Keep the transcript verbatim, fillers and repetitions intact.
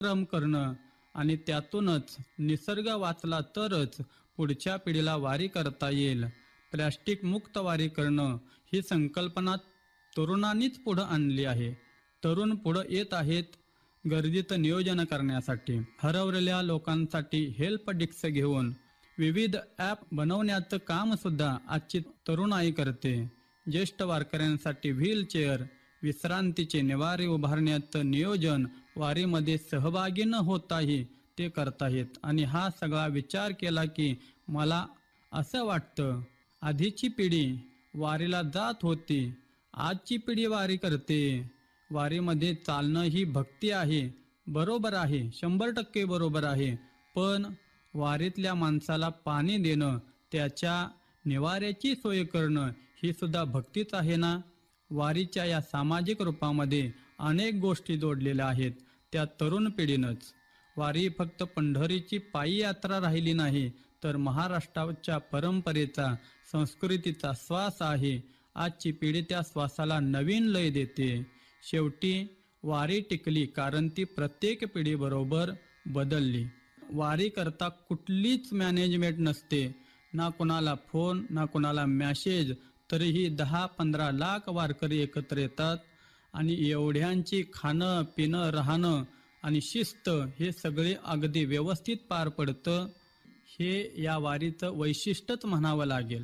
परिश्रम करणं आणि त्यातूनच निसर्ग वाचला तरच पुढच्या पिढीला वारी करता येईल. प्लॅस्टिक मुक्त वारी करणं ही संकल्पना तरुणांनीच पुढं आणली आहे. तरुण पुढं येत आहेत गर्दीचं नियोजन करण्यासाठी. हरवलेल्या लोकांसाठी हेल्प डिस्क घेऊन विविध ॲप बनवण्याचं काम सुद्धा आजची तरुणाई करते. ज्येष्ठ वारकऱ्यांसाठी व्हीलचेअर, विश्रांतीचे निवारे उभारण्याचं नियोजन वारीमध्ये सहभागी न होताही ते करताहेत. आणि हा सगळा विचार केला की मला असं वाटतं, आधीची पिढी वारीला जात होती, आजची पिढी वारी करते. वारीमध्ये चालणं ही भक्ती आहे, बरोबर आहे, शंभर टक्के बरोबर आहे. पण वारीतल्या माणसाला पाणी देणं, त्याच्या निवाऱ्याची सोय करणं ही सुद्धा भक्तीच आहे ना. वारीच्या या सामाजिक रूपामध्ये अनेक गोष्टी जोडलेल्या आहेत, त्या तरुण पिढीनंच. वारी फक्त पंढरीची पायी यात्रा राहिली नाही, तर महाराष्ट्राच्या परंपरेचा, संस्कृतीचा श्वास आहे. आजची पिढी त्या श्वासाला नवीन लय देते. शेवटी वारी टिकली कारण ती प्रत्येक पिढीबरोबर बदलली. वारी करता कुठलीच मॅनेजमेंट नसते, ना कुणाला फोन, ना कुणाला मॅसेज. तरीही दहा पंधरा लाख वारकरी एकत्र येतात आणि एवढ्यांची खाणं पिणं राहणं आणि शिस्त हे सगळे अगदी व्यवस्थित पार पडतं. हे या वारीचं वैशिष्ट्यच म्हणावं लागेल.